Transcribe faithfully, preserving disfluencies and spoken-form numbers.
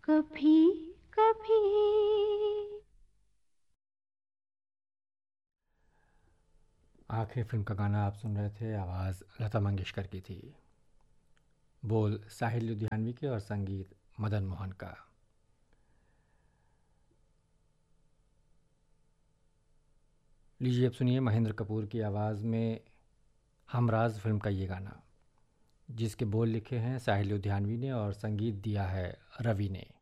कभी कभी। आखिरी फिल्म का गाना आप सुन रहे थे, आवाज़ लता मंगेशकर की थी, बोल साहिल लुधियानवी के और संगीत मदन मोहन का। लीजिए अब सुनिए महेंद्र कपूर की आवाज़ में हमराज फिल्म का ये गाना, जिसके बोल लिखे हैं साहिल लुधियानवी ने और संगीत दिया है रवि ने।